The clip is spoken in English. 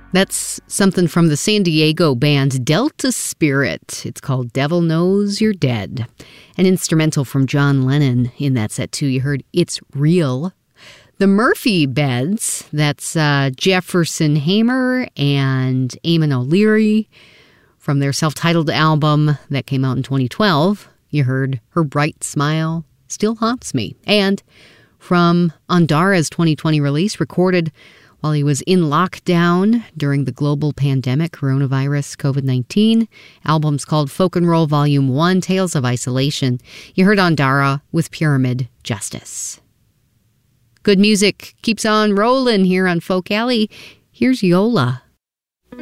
That's something from the San Diego band Delta Spirit. It's called Devil Knows You're Dead. An instrumental from John Lennon in that set, too. You heard It's Real. The Murphy Beds, that's Jefferson Hamer and Eamon O'Leary from their self-titled album that came out in 2012. You heard Her Bright Smile Still Haunts Me. And from Andara's 2020 release, recorded while he was in lockdown during the global pandemic, coronavirus, COVID-19. Album's called Folk and Roll Volume 1, Tales of Isolation. You heard Andara with Pyramid Justice. Good music keeps on rolling here on Folk Alley. Here's Yola.